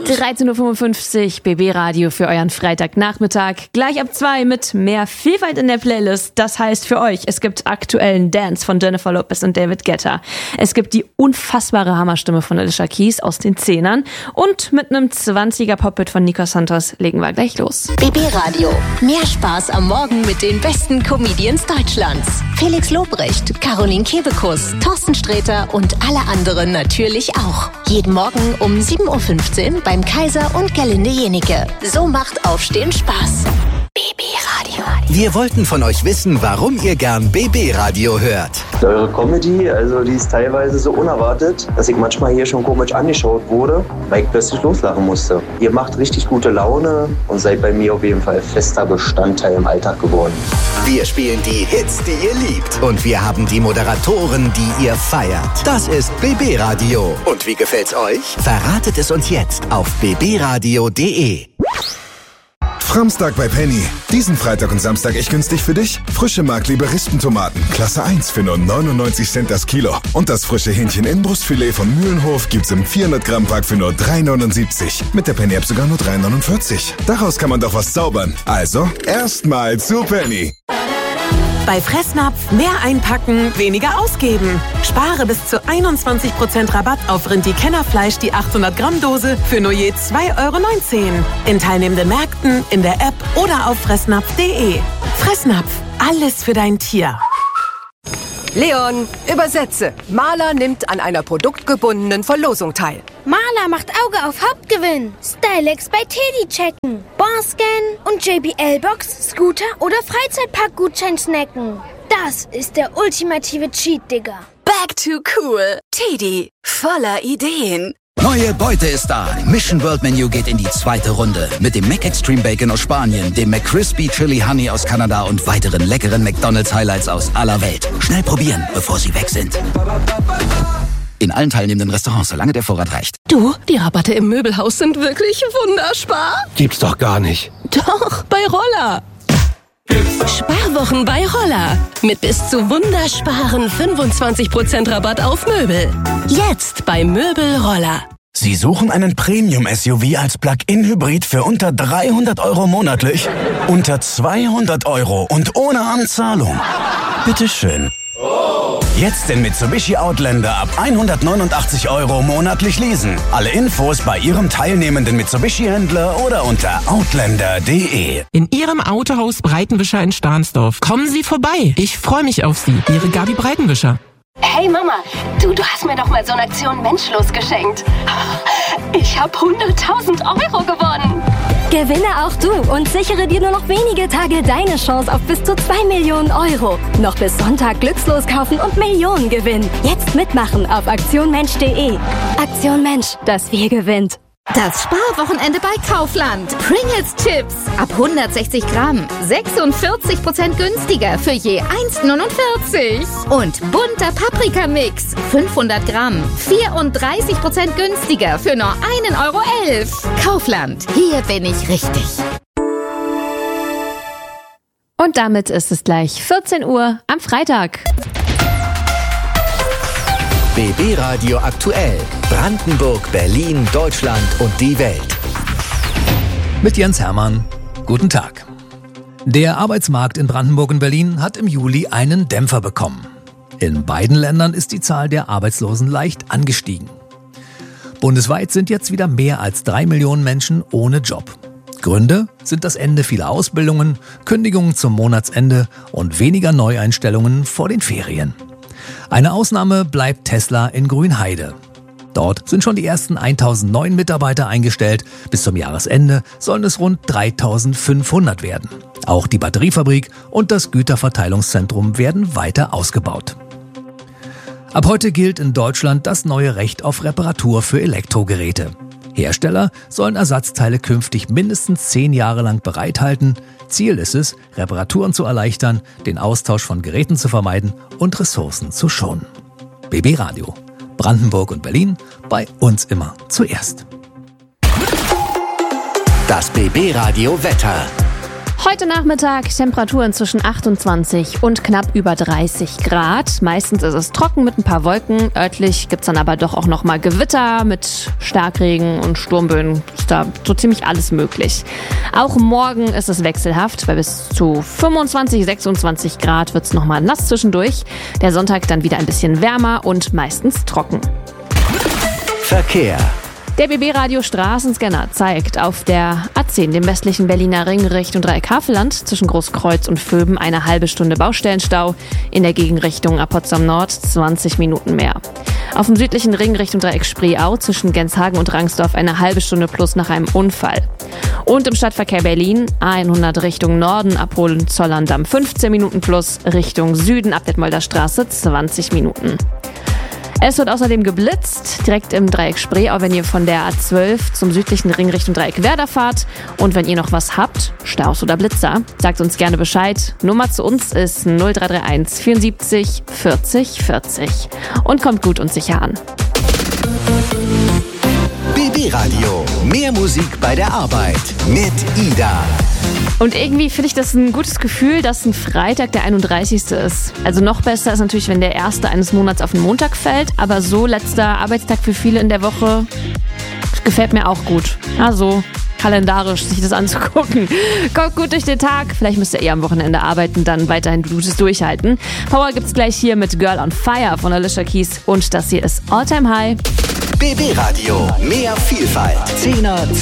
13.55 Uhr, BB Radio für euren Freitagnachmittag. Gleich ab 2 mit mehr Vielfalt in der Playlist. Das heißt für euch, es gibt aktuellen Dance von Jennifer Lopez und David Guetta. Es gibt die unfassbare Hammerstimme von Alicia Keys aus den 10ern. Und mit einem 20er Pop-Hit von Nico Santos legen wir gleich los. BB Radio. Mehr Spaß am Morgen mit den besten Comedians Deutschlands. Felix Lobrecht, Caroline Kebekus, Thorsten Sträter und alle anderen natürlich auch. Jeden Morgen um 7.15 Uhr beim Kaiser und Gerlinde Jenike. So macht Aufstehen Spaß. BB Radio. Wir wollten von euch wissen, warum ihr gern BB Radio hört. Eure Comedy, also die ist teilweise so unerwartet, dass ich manchmal hier schon komisch angeschaut wurde, weil ich plötzlich loslachen musste. Ihr macht richtig gute Laune und seid bei mir auf jeden Fall fester Bestandteil im Alltag geworden. Wir spielen die Hits, die ihr liebt. Und wir haben die Moderatoren, die ihr feiert. Das ist BB Radio. Und wie gefällt's euch? Verratet es uns jetzt auf bbradio.de. Framstag bei Penny. Diesen Freitag und Samstag echt günstig für dich. Frische Markliebe Rispentomaten, Klasse 1 für nur 99 Cent das Kilo. Und das frische Hähnchen Inbrustfilet von Mühlenhof gibt's im 400 Gramm Pack für nur 3,79. Mit der Penny App sogar nur 3,49. Daraus kann man doch was zaubern. Also, erstmal zu Penny. Bei Fressnapf mehr einpacken, weniger ausgeben. Spare bis zu 21% Rabatt auf Rindi-Kennerfleisch die 800 Gramm Dose für nur je 2,19 €. In teilnehmenden Märkten, in der App oder auf fressnapf.de. Fressnapf, alles für dein Tier. Leon, übersetze. Maler nimmt an einer produktgebundenen Verlosung teil. Maler macht Auge auf Hauptgewinn. Stylex bei Teddy checken. Barscan und JBL-Box, Scooter oder Freizeitpark-Gutschein snacken. Das ist der ultimative Cheat, Digga. Back to cool. Teddy, voller Ideen. Neue Beute ist da. Mission World Menu geht in die zweite Runde. Mit dem Mac Extreme Bacon aus Spanien, dem McCrispy Chili Honey aus Kanada und weiteren leckeren McDonald's Highlights aus aller Welt. Schnell probieren, bevor sie weg sind. In allen teilnehmenden Restaurants, solange der Vorrat reicht. Du, die Rabatte im Möbelhaus sind wirklich wunderspar. Gibt's doch gar nicht. Doch, bei Roller. Sparwochen bei Roller. Mit bis zu wundersparen 25% Rabatt auf Möbel. Jetzt bei Möbel Roller. Sie suchen einen Premium-SUV als Plug-in-Hybrid für unter 300 € monatlich? Unter 200 € und ohne Anzahlung? Bitteschön. Jetzt den Mitsubishi Outlander ab 189 € monatlich leasen. Alle Infos bei Ihrem teilnehmenden Mitsubishi-Händler oder unter outlander.de. In Ihrem Autohaus Breitenwischer in Stahnsdorf. Kommen Sie vorbei. Ich freue mich auf Sie. Ihre Gabi Breitenwischer. Hey Mama, du hast mir doch mal so eine Aktion Menschlos geschenkt. Ich habe 100.000 € gewonnen. Gewinne auch du und sichere dir nur noch wenige Tage deine Chance auf bis zu 2 Millionen €. Noch bis Sonntag glückslos kaufen und Millionen gewinnen. Jetzt mitmachen auf aktionmensch.de. Aktion Mensch, das Wir gewinnt. Das Sparwochenende bei Kaufland. Pringles Chips ab 160 Gramm. 46% günstiger für je 1,49. Und bunter Paprikamix. 500 Gramm. 34% günstiger für nur 1,11 €. Kaufland. Hier bin ich richtig. Und damit ist es gleich 14 Uhr am Freitag. BB Radio aktuell. Brandenburg, Berlin, Deutschland und die Welt. Mit Jens Hermann. Guten Tag. Der Arbeitsmarkt in Brandenburg und Berlin hat im Juli einen Dämpfer bekommen. In beiden Ländern ist die Zahl der Arbeitslosen leicht angestiegen. Bundesweit sind jetzt wieder mehr als 3 Millionen Menschen ohne Job. Gründe sind das Ende vieler Ausbildungen, Kündigungen zum Monatsende und weniger Neueinstellungen vor den Ferien. Eine Ausnahme bleibt Tesla in Grünheide. Dort sind schon die ersten 1.009 Mitarbeiter eingestellt. Bis zum Jahresende sollen es rund 3.500 werden. Auch die Batteriefabrik und das Güterverteilungszentrum werden weiter ausgebaut. Ab heute gilt in Deutschland das neue Recht auf Reparatur für Elektrogeräte. Hersteller sollen Ersatzteile künftig mindestens 10 Jahre lang bereithalten. Ziel ist es, Reparaturen zu erleichtern, den Austausch von Geräten zu vermeiden und Ressourcen zu schonen. BB Radio. Brandenburg und Berlin, bei uns immer zuerst. Das BB Radio Wetter. Heute Nachmittag Temperaturen zwischen 28 und knapp über 30 Grad. Meistens ist es trocken mit ein paar Wolken. Örtlich gibt's dann aber doch auch nochmal Gewitter mit Starkregen und Sturmböen. Ist da so ziemlich alles möglich. Auch morgen ist es wechselhaft. Bei bis zu 25, 26 Grad wird's nochmal nass zwischendurch. Der Sonntag dann wieder ein bisschen wärmer und meistens trocken. Verkehr. Der BB-Radio Straßenscanner zeigt auf der A10, dem westlichen Berliner Ring Richtung Dreieck Havelland, zwischen Großkreuz und Vöben eine halbe Stunde Baustellenstau. In der Gegenrichtung ab Potsdam Nord 20 Minuten mehr. Auf dem südlichen Ring Richtung Dreieck Spreeau zwischen Genshagen und Rangsdorf eine halbe Stunde plus nach einem Unfall. Und im Stadtverkehr Berlin A100 Richtung Norden ab Hohenzollern-Damm 15 Minuten plus, Richtung Süden ab Detmolder Straße 20 Minuten. Es wird außerdem geblitzt, direkt im Dreieck Spreeau, wenn ihr von der A12 zum südlichen Ring Richtung Dreieck Werder fahrt. Und wenn ihr noch was habt, Staus oder Blitzer, sagt uns gerne Bescheid. Nummer zu uns ist 0331 74 40 40. Und kommt gut und sicher an. BB Radio. Mehr Musik bei der Arbeit mit Ida. Und irgendwie finde ich das ein gutes Gefühl, dass ein Freitag der 31. ist. Also noch besser ist natürlich, wenn der erste eines Monats auf den Montag fällt. Aber so letzter Arbeitstag für viele in der Woche gefällt mir auch gut. Also kalendarisch sich das anzugucken. Kommt gut durch den Tag. Vielleicht müsst ihr am Wochenende arbeiten, dann weiterhin gutes durchhalten. Power gibt's gleich hier mit Girl on Fire von Alicia Keys. Und das hier ist All Time High. BB Radio. Mehr Vielfalt. 10er,